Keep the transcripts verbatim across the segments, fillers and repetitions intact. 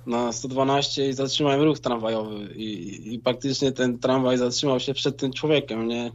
na sto dwanaście i zatrzymałem ruch tramwajowy i, i praktycznie ten tramwaj zatrzymał się przed tym człowiekiem, nie?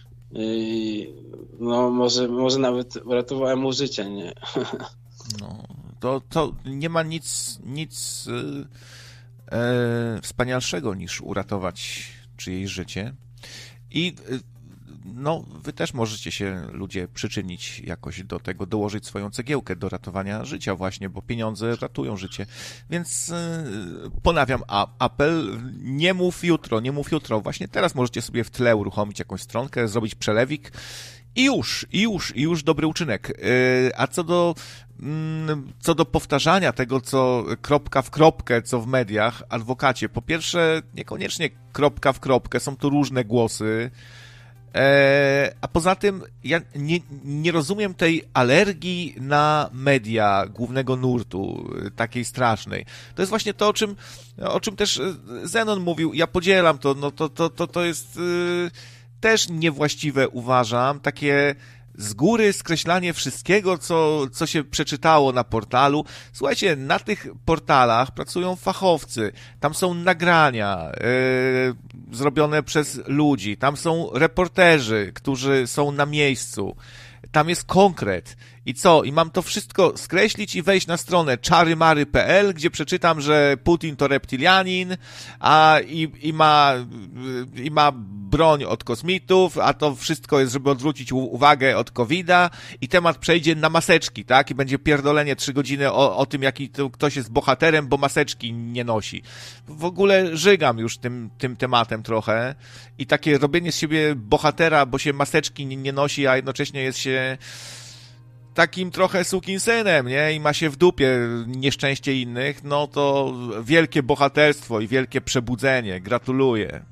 I no może, może nawet uratowałem mu życie, nie? No, to, to nie ma nic, nic e, e, wspanialszego niż uratować czyjeś życie. I no, wy też możecie się, ludzie, przyczynić jakoś do tego, dołożyć swoją cegiełkę do ratowania życia właśnie, bo pieniądze ratują życie. Więc yy, ponawiam a, apel, nie mów jutro, nie mów jutro. Właśnie teraz możecie sobie w tle uruchomić jakąś stronkę, zrobić przelewik i już, i już, i już dobry uczynek. Yy, a co do mm, co do powtarzania tego, co kropka w kropkę, co w mediach, adwokacie, po pierwsze, niekoniecznie kropka w kropkę, są tu różne głosy. Eee, a poza tym ja nie, nie rozumiem tej alergii na media głównego nurtu, takiej strasznej. To jest właśnie to, o czym, o czym też Zenon mówił. Ja podzielam to, no to, to, to, to jest yy, też niewłaściwe, uważam, takie z góry skreślanie wszystkiego, co, co się przeczytało na portalu. Słuchajcie, na tych portalach pracują fachowcy, tam są nagrania yy, zrobione przez ludzi, tam są reporterzy, którzy są na miejscu, tam jest konkret. I co? I mam to wszystko skreślić i wejść na stronę czarymary kropka p l, gdzie przeczytam, że Putin to reptilianin, a i, i ma i ma broń od kosmitów, a to wszystko jest, żeby odwrócić uwagę od kowida i temat przejdzie na maseczki, tak? I będzie pierdolenie trzy godziny o, o tym, jaki to ktoś jest bohaterem, bo maseczki nie nosi. W ogóle żygam już tym, tym tematem trochę i takie robienie z siebie bohatera, bo się maseczki nie, nie nosi, a jednocześnie jest się takim trochę sukinsynem, nie? I ma się w dupie nieszczęście innych, no to wielkie bohaterstwo i wielkie przebudzenie. Gratuluję.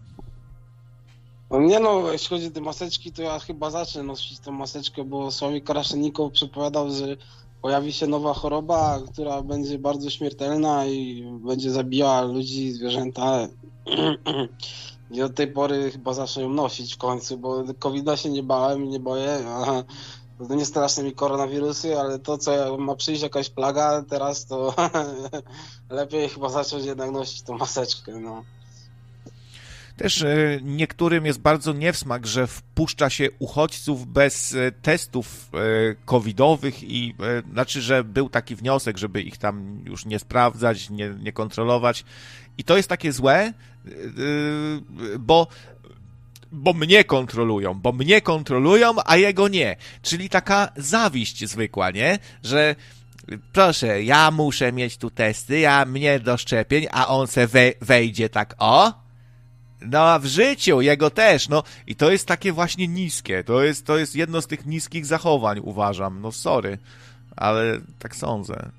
No nie no, jeśli chodzi o te maseczki, to ja chyba zacznę nosić tę maseczkę, bo Sławik Karaszenikow przepowiadał, że pojawi się nowa choroba, która będzie bardzo śmiertelna i będzie zabijała ludzi, zwierzęta. I od tej pory chyba zacznę ją nosić w końcu, bo kowida się nie bałem i nie boję. Aha. No nie straszne mi koronawirusy, ale to, co ma przyjść jakaś plaga teraz, to lepiej chyba zacząć jednak nosić tą maseczkę, no. Też niektórym jest bardzo niewsmak, że wpuszcza się uchodźców bez testów covidowych i znaczy, że był taki wniosek, żeby ich tam już nie sprawdzać, nie, nie kontrolować. I to jest takie złe, bo bo mnie kontrolują, bo mnie kontrolują, a jego nie. Czyli taka zawiść zwykła, nie? Że proszę, ja muszę mieć tu testy, ja mnie do szczepień, a on se we, wejdzie tak o. No a w życiu jego też, no i to jest takie właśnie niskie, to jest, to jest jedno z tych niskich zachowań, uważam, no sorry, ale tak sądzę.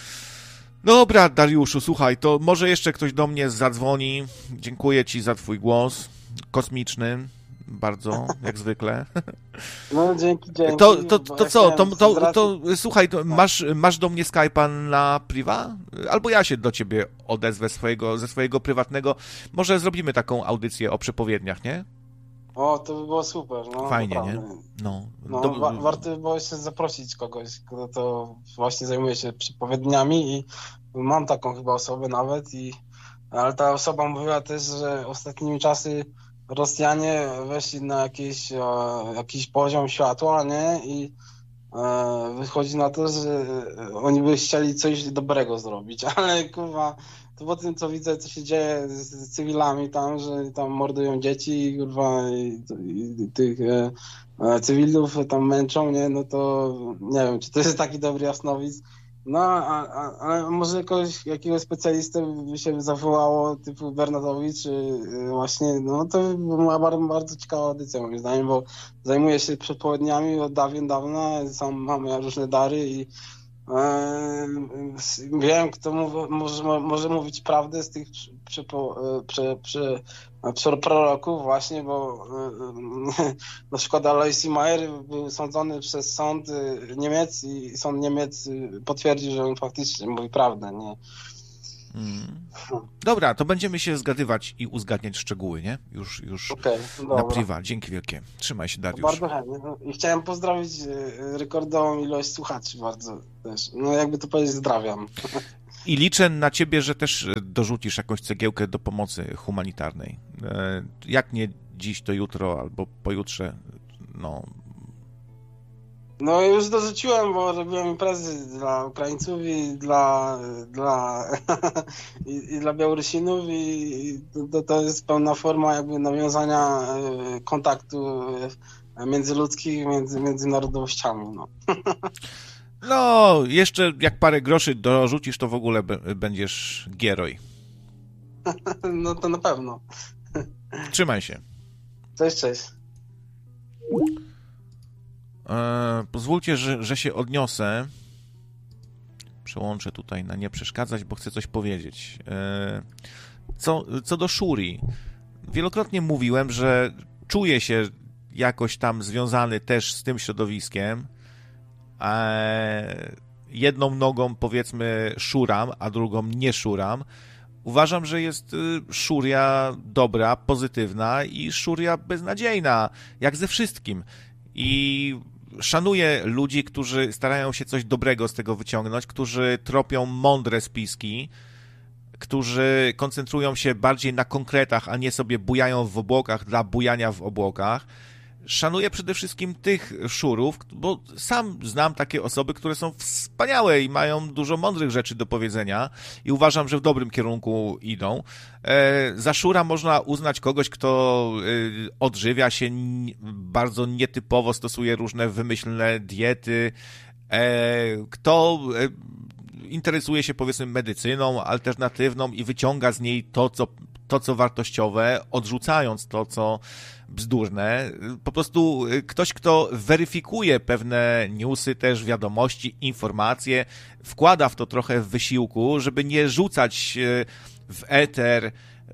Dobra, Dariuszu, słuchaj, to może jeszcze ktoś do mnie zadzwoni, dziękuję ci za twój głos, kosmiczny, bardzo, jak zwykle. No dzięki, dzięki. To, to, to, to co, to, to, to, to słuchaj, to masz, masz do mnie Skype'a na priwa? Albo ja się do ciebie odezwę swojego, ze swojego prywatnego. Może zrobimy taką audycję o przepowiedniach, nie? O, to by było super. No, fajnie, naprawdę. nie? No, no do... wa- warto by było jeszcze zaprosić kogoś, kto to właśnie zajmuje się przepowiedniami i mam taką chyba osobę nawet, i ale ta osoba mówiła też, że ostatnimi czasy Rosjanie weszli na jakiś, e, jakiś poziom światła, nie? I e, wychodzi na to, że oni by chcieli coś dobrego zrobić, ale kurwa, to po tym, co widzę, co się dzieje z cywilami tam, że tam mordują dzieci, kurwa, i, i, i tych e, e, cywilów tam męczą, nie? No to nie wiem, czy to jest taki dobry jasnowic. No, a, a, ale może jakoś, jakiegoś specjalistę by się zawołało, typu Bernatowicz, czy właśnie, no to była bardzo, bardzo ciekawa audycja moim zdaniem, bo zajmuję się przepowiedniami od dawien dawna, sam mam różne dary i e, wiem, kto mów, może, może mówić prawdę z tych przepo, prze, prze, prze, proroków właśnie, bo e, na przykład Alois Mayer był sądzony przez sąd Niemiec i sąd Niemiec potwierdził, że on faktycznie mówi prawdę, nie? Hmm. Dobra, to będziemy się zgadywać i uzgadniać szczegóły, nie? Już, już okay, na priwa. Dzięki wielkie. Trzymaj się, Dariusz. Bardzo chętnie. I chciałem pozdrowić rekordową ilość słuchaczy bardzo też. No jakby to powiedzieć, zdrawiam. I liczę na ciebie, że też dorzucisz jakąś cegiełkę do pomocy humanitarnej. Jak nie dziś, to jutro albo pojutrze, no... No już dorzuciłem, bo robiłem imprezy dla Ukraińców i dla, dla, i, i dla Białorusinów i to, to jest pełna forma jakby nawiązania kontaktu międzyludzkich, między, między narodowościami. No. No, jeszcze jak parę groszy dorzucisz, to w ogóle b- będziesz gieroj. No to na pewno. Trzymaj się. Cześć, cześć. E, pozwólcie, że, że się odniosę. Przełączę tutaj na nie przeszkadzać, bo chcę coś powiedzieć. E, co, co do Shuri. Wielokrotnie mówiłem, że czuję się jakoś tam związany też z tym środowiskiem. E, jedną nogą, powiedzmy, szuram, a drugą nie szuram. Uważam, że jest szuria dobra, pozytywna i szuria beznadziejna, jak ze wszystkim. I szanuję ludzi, którzy starają się coś dobrego z tego wyciągnąć, którzy tropią mądre spiski, którzy koncentrują się bardziej na konkretach, a nie sobie bujają w obłokach dla bujania w obłokach. Szanuję przede wszystkim tych szurów, bo sam znam takie osoby, które są wspaniałe i mają dużo mądrych rzeczy do powiedzenia i uważam, że w dobrym kierunku idą. E, za szura można uznać kogoś, kto e, odżywia się n- bardzo nietypowo, stosuje różne wymyślne diety, e, kto e, interesuje się, powiedzmy, medycyną alternatywną i wyciąga z niej to, co to, co wartościowe, odrzucając to, co bzdurne. Po prostu ktoś, kto weryfikuje pewne newsy, też wiadomości, informacje, wkłada w to trochę wysiłku, żeby nie rzucać w eter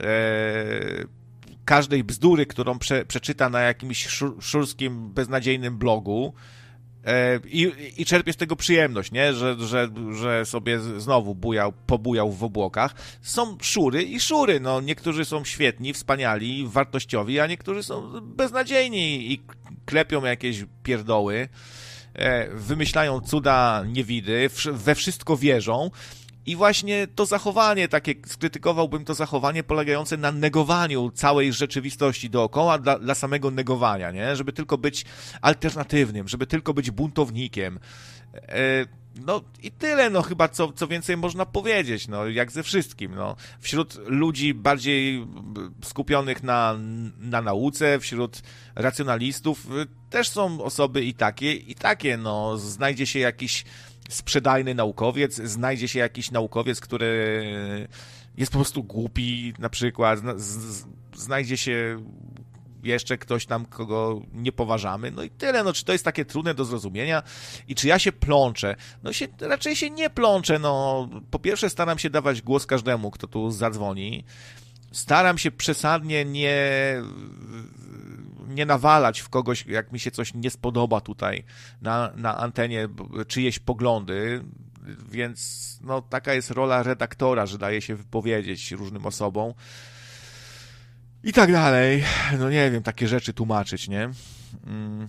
każdej bzdury, którą prze, przeczyta na jakimś szur, szurskim, beznadziejnym blogu. I, i czerpie z tego przyjemność, nie? Że, że, że sobie znowu bujał, pobujał w obłokach. Są szury i szury. No, niektórzy są świetni, wspaniali, wartościowi, a niektórzy są beznadziejni i klepią jakieś pierdoły, wymyślają cuda niewidy, we wszystko wierzą. I właśnie to zachowanie, takie, skrytykowałbym to zachowanie polegające na negowaniu całej rzeczywistości dookoła dla, dla samego negowania, nie? Żeby tylko być alternatywnym, żeby tylko być buntownikiem. E, no i tyle, no chyba co, co więcej można powiedzieć, no jak ze wszystkim, no. Wśród ludzi bardziej skupionych na, na nauce, wśród racjonalistów też są osoby i takie, i takie, no. Znajdzie się jakiś sprzedajny naukowiec, znajdzie się jakiś naukowiec, który jest po prostu głupi, na przykład, znajdzie się jeszcze ktoś tam, kogo nie poważamy, no i tyle, no czy to jest takie trudne do zrozumienia i czy ja się plączę? No się, raczej się nie plączę, no po pierwsze staram się dawać głos każdemu, kto tu zadzwoni, staram się przesadnie nie nie nawalać w kogoś, jak mi się coś nie spodoba tutaj na, na antenie, czyjeś poglądy, więc no taka jest rola redaktora, że daje się wypowiedzieć różnym osobom i tak dalej. No nie wiem, takie rzeczy tłumaczyć, nie? Mm.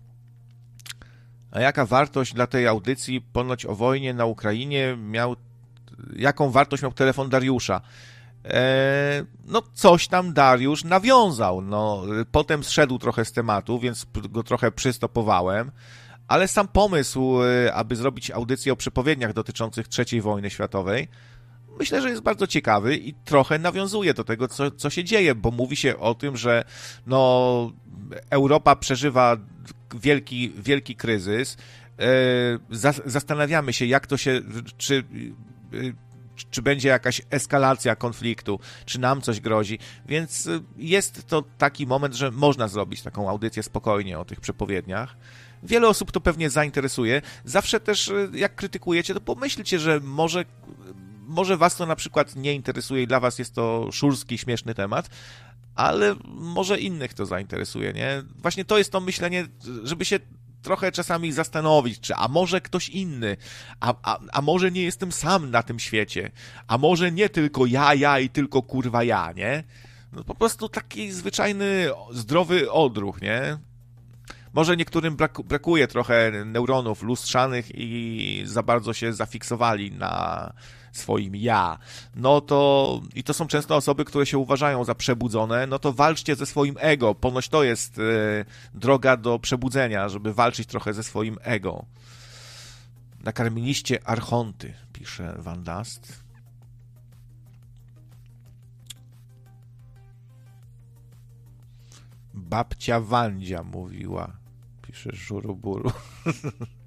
A jaka wartość dla tej audycji ponoć o wojnie na Ukrainie miał, jaką wartość miał telefon Dariusza? No coś tam Dariusz nawiązał, no potem zszedł trochę z tematu, więc go trochę przystopowałem, ale sam pomysł, aby zrobić audycję o przepowiedniach dotyczących trzeciej wojny światowej, myślę, że jest bardzo ciekawy i trochę nawiązuje do tego, co, co się dzieje, bo mówi się o tym, że no Europa przeżywa wielki, wielki kryzys, zastanawiamy się, jak to się, czy czy będzie jakaś eskalacja konfliktu, czy nam coś grozi, więc jest to taki moment, że można zrobić taką audycję spokojnie o tych przepowiedniach. Wiele osób to pewnie zainteresuje. Zawsze też, jak krytykujecie, to pomyślcie, że może, może was to na przykład nie interesuje i dla was jest to szurski, śmieszny temat, ale może innych to zainteresuje, nie? Właśnie to jest to myślenie, żeby się trochę czasami zastanowić, czy a może ktoś inny, a, a, a może nie jestem sam na tym świecie, a może nie tylko ja, ja i tylko kurwa ja, nie? No po prostu taki zwyczajny, zdrowy odruch, nie? może niektórym braku, brakuje trochę neuronów lustrzanych i za bardzo się zafiksowali na swoim ja. No to, i to są często osoby, które się uważają za przebudzone, no to walczcie ze swoim ego. Ponoć to jest e, droga do przebudzenia, żeby walczyć trochę ze swoim ego. Nakarmiliście archonty, pisze Van Dast. Babcia Wandzia mówiła, pisze Żuruburu.